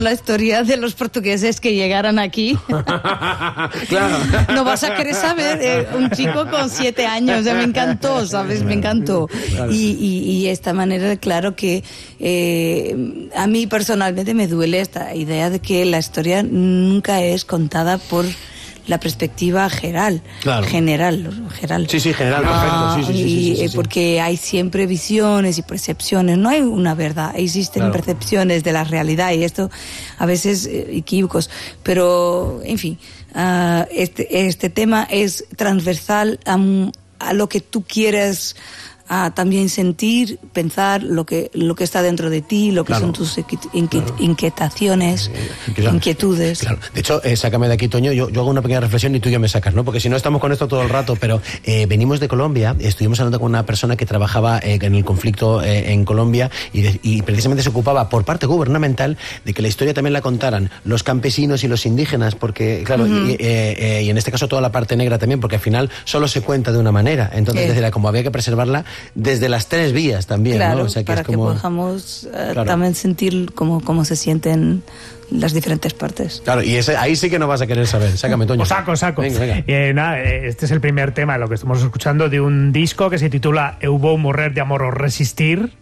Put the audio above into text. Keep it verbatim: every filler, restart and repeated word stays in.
la historia de los portugueses que llegaron aquí. Claro. No vas a querer saber, eh, un chico con siete años, eh, me encantó, ¿sabes? Me encantó. Claro. Y, y, y esta manera, claro que eh, a mí personalmente me duele esta idea de que la historia nunca es contada por la perspectiva general, claro. general, general. Sí, sí, general, Ah, perfecto. Sí, sí, sí, y, sí, sí, sí. Porque hay siempre visiones y percepciones, no hay una verdad, existen Claro. percepciones de la realidad y esto a veces eh, equívocos, pero en fin, uh, este, este tema es transversal a, a lo que tú quieres a también sentir, pensar lo que lo que está dentro de ti, lo que Claro. son tus inquiet, inquietaciones, Claro. inquietudes. Claro. De hecho, eh, sácame de aquí, Toño, yo, yo hago una pequeña reflexión y tú ya me sacas, ¿no? Porque si no estamos con esto todo el rato, pero eh, venimos de Colombia, estuvimos hablando con una persona que trabajaba eh, en el conflicto eh, en Colombia y, de, y precisamente se ocupaba por parte gubernamental de que la historia también la contaran los campesinos y los indígenas, porque, claro, uh-huh. y, eh, eh, y en este caso toda la parte negra también, porque al final solo se cuenta de una manera, entonces eh. era como había que preservarla desde las tres vías también, claro, ¿no? O sea, que para es como... que podamos uh, claro. también sentir cómo, cómo se sienten las diferentes partes. Claro, y ese, ahí sí que no vas a querer saber. Sácame, Toño. O saco, saco. Venga, venga. Eh, nada, este es el primer tema, lo que estamos escuchando, de un disco que se titula Eu vou morrer de amor o resistir.